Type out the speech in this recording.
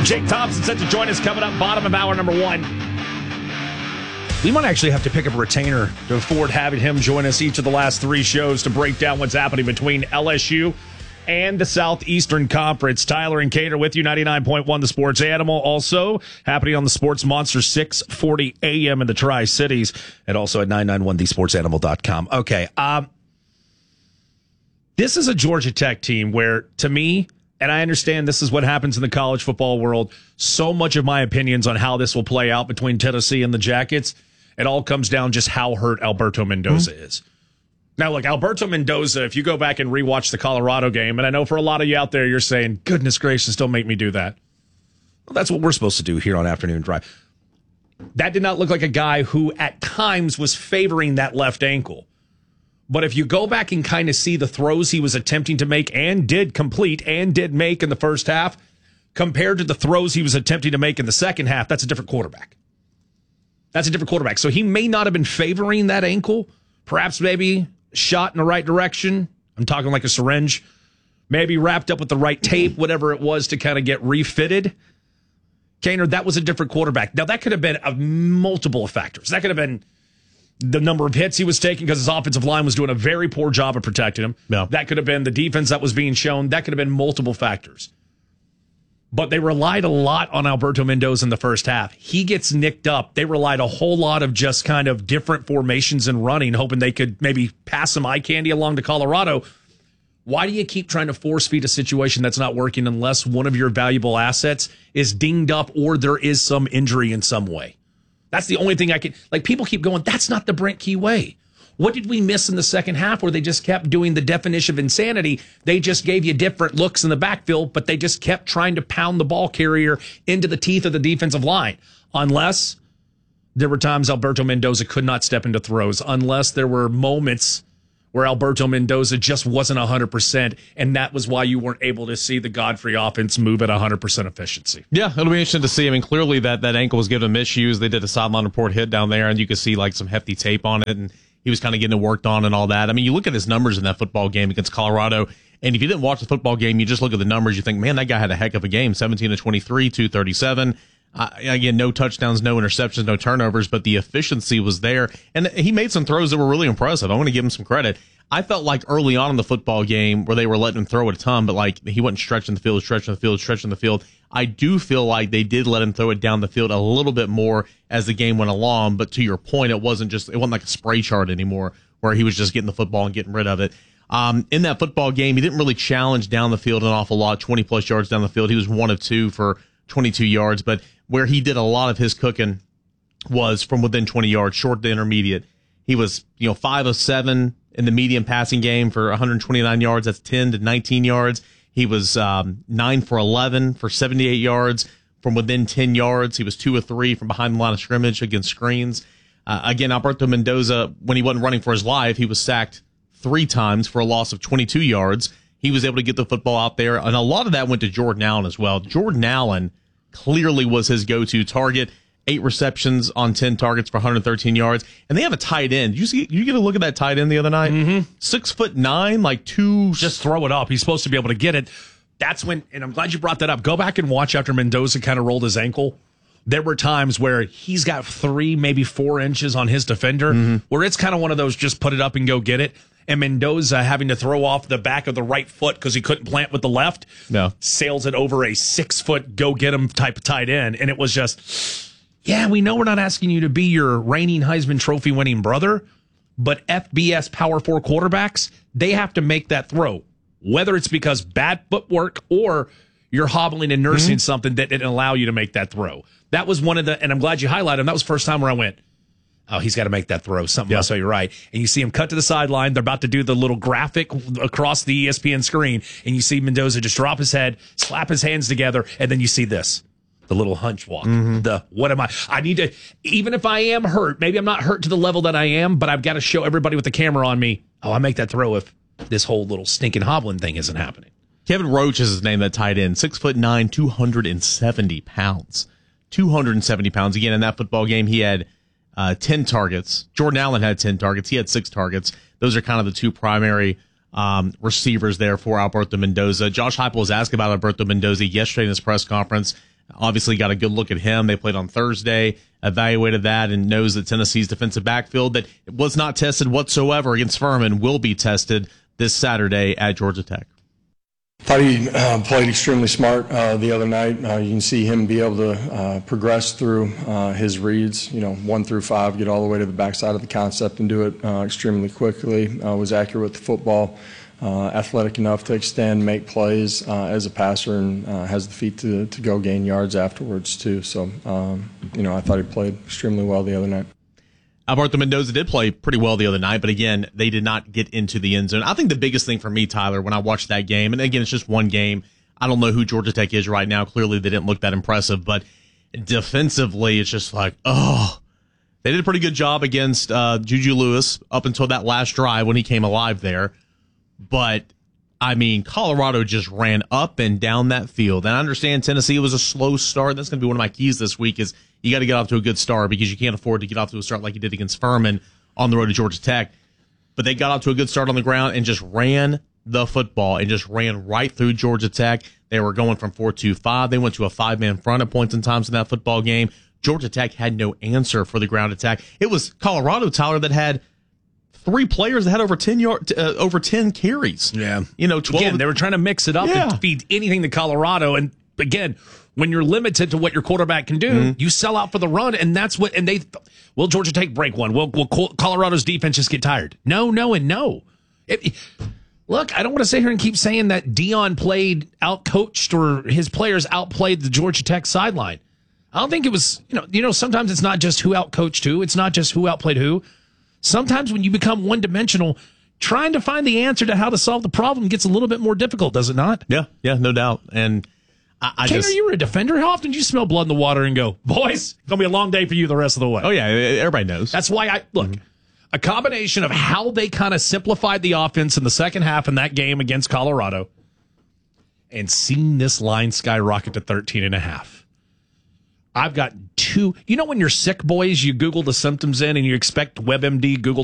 Jake Thompson set to join us coming up bottom of hour number 1. We might actually have to pick up a retainer to afford having him join us each of the last 3 shows to break down what's happening between LSU and the Southeastern Conference. Tyler and Kate are with you, 99.1 The Sports Animal. Also happening on the Sports Monster, 640 a.m. in the Tri-Cities, and also at 991thesportsanimal.com. Okay, this is a Georgia Tech team where, to me, and I understand this is what happens in the college football world, so much of my opinions on how this will play out between Tennessee and the Jackets, it all comes down just how hurt Alberto Mendoza is. Now, look, Alberto Mendoza, if you go back and rewatch the Colorado game, and I know for a lot of you out there, you're saying, goodness gracious, don't make me do that. Well, that's what we're supposed to do here on Afternoon Drive. That did not look like a guy who at times was favoring that left ankle. But if you go back and kind of see the throws he was attempting to make and did complete and did make in the first half, compared to the throws he was attempting to make in the second half, that's a different quarterback. That's a different quarterback. So he may not have been favoring that ankle, perhaps maybe shot in the right direction. I'm talking like a syringe. Maybe wrapped up with the right tape, whatever it was to kind of get refitted. Kaner, that was a different quarterback. Now, that could have been of multiple factors. That could have been the number of hits he was taking because his offensive line was doing a very poor job of protecting him. Yeah. That could have been the defense that was being shown. That could have been multiple factors. But they relied a lot on Alberto Mendoza in the first half. He gets nicked up. They relied a whole lot of just kind of different formations and running, hoping they could maybe pass some eye candy along to Colorado. Why do you keep trying to force feed a situation that's not working unless one of your valuable assets is dinged up or there is some injury in some way? That's the only thing I can... Like, people keep going, that's not the Brent Key way. What did we miss in the second half where they just kept doing the definition of insanity? They just gave you different looks in the backfield, but they just kept trying to pound the ball carrier into the teeth of the defensive line. Unless there were times Alberto Mendoza could not step into throws. Unless there were moments where Alberto Mendoza just wasn't 100%, and that was why you weren't able to see the Godfrey offense move at 100% efficiency. Yeah, it'll be interesting to see. I mean, clearly that ankle was giving him issues. They did a sideline report hit down there, and you could see like some hefty tape on it, and he was kind of getting it worked on and all that. I mean, you look at his numbers in that football game against Colorado, and if you didn't watch the football game, you just look at the numbers, you think, man, that guy had a heck of a game, 17 to 23, 237. Again, no touchdowns, no interceptions, no turnovers, but the efficiency was there. And he made some throws that were really impressive. I want to give him some credit. I felt like early on in the football game where they were letting him throw it a ton, but like he wasn't stretching the field. I do feel like they did let him throw it down the field a little bit more as the game went along. But to your point, it wasn't like a spray chart anymore where he was just getting the football and getting rid of it. In that football game, he didn't really challenge down the field an awful lot, 20 plus yards down the field. He was 1 of 2 for 22 yards, but where he did a lot of his cooking was from within 20 yards, short to intermediate. He was, 5 of 7 in the medium passing game for 129 yards. That's 10 to 19 yards. He was 9 for 11 for 78 yards from within 10 yards. He was 2 of 3 from behind the line of scrimmage against screens. Again, Alberto Mendoza, when he wasn't running for his life, he was sacked 3 times for a loss of 22 yards. He was able to get the football out there, and a lot of that went to Jordan Allen as well. Jordan Allen clearly was his go-to target. 8 receptions on 10 targets for 113 yards. And they have a tight end. You get a look at that tight end the other night? Mm-hmm. 6'9", like 2. Just throw it up. He's supposed to be able to get it. That's when, and I'm glad you brought that up. Go back and watch after Mendoza kind of rolled his ankle. There were times where he's got 3, maybe 4 inches on his defender, where it's kind of one of those just put it up and go get it. And Mendoza having to throw off the back of the right foot because he couldn't plant with the left, sails it over a 6-foot go-get-him type of tight end. And it was just... Yeah, we know we're not asking you to be your reigning Heisman Trophy winning brother, but FBS Power 4 quarterbacks, they have to make that throw, whether it's because bad footwork or you're hobbling and nursing something that didn't allow you to make that throw. That was one of the, and I'm glad you highlighted him. That was the first time where I went, oh, he's got to make that throw. Something else, so you're right. And you see him cut to the sideline. They're about to do the little graphic across the ESPN screen, and you see Mendoza just drop his head, slap his hands together, and then you see this. The little hunch walk. What am I need to, even if I am hurt, maybe I'm not hurt to the level that I am, but I've got to show everybody with the camera on me, I make that throw if this whole little stinking hobbling thing isn't happening. Kevin Roach is his name, that tight end. 6'9", 270 pounds. 270 pounds. Again, in that football game, he had 10 targets. Jordan Allen had 10 targets. He had 6 targets. Those are kind of the 2 primary receivers there for Alberto Mendoza. Josh Heupel was asked about Alberto Mendoza yesterday in his press conference. Obviously got a good look at him. They played on Thursday, evaluated that, and knows that Tennessee's defensive backfield that was not tested whatsoever against Furman will be tested this Saturday at Georgia Tech. Thought he played extremely smart the other night. You can see him be able to progress through his reads, 1 through 5, get all the way to the backside of the concept and do it extremely quickly. Was accurate with the football, athletic enough to extend, make plays as a passer, and has the feet to go gain yards afterwards too. So, I thought he played extremely well the other night. Alberto Mendoza did play pretty well the other night, but again, they did not get into the end zone. I think the biggest thing for me, Tyler, when I watched that game, and again, it's just one game. I don't know who Georgia Tech is right now. Clearly, they didn't look that impressive, but defensively, it's just like, they did a pretty good job against Juju Lewis up until that last drive when he came alive there. But, I mean, Colorado just ran up and down that field. And I understand Tennessee was a slow start. That's going to be one of my keys this week is you got to get off to a good start because you can't afford to get off to a start like you did against Furman on the road to Georgia Tech. But they got off to a good start on the ground and just ran the football and just ran right through Georgia Tech. They were going from 4-2-5. They went to a 5-man front at points and times in that football game. Georgia Tech had no answer for the ground attack. It was Colorado, Tyler, that had 3 players that had over 10 carries. Yeah. 12. Again, they were trying to mix it up and feed anything to Colorado. And again, when you're limited to what your quarterback can do, you sell out for the run. And that's what, and will Georgia Tech break one? Will Colorado's defense just get tired? No, and no. Look, I don't want to sit here and keep saying that Dion played outcoached or his players outplayed the Georgia Tech sideline. I don't think it was, sometimes it's not just who outcoached who. It's not just who outplayed who. Sometimes when you become one-dimensional, trying to find the answer to how to solve the problem gets a little bit more difficult, does it not? Yeah, no doubt. And Tanner, you were a defender. How often do you smell blood in the water and go, boys, it's going to be a long day for you the rest of the way? Oh, yeah, everybody knows. That's why a combination of how they kind of simplified the offense in the second half in that game against Colorado and seeing this line skyrocket to 13.5. I've got 2. When you're sick, boys, you Google the symptoms in and you expect WebMD, Google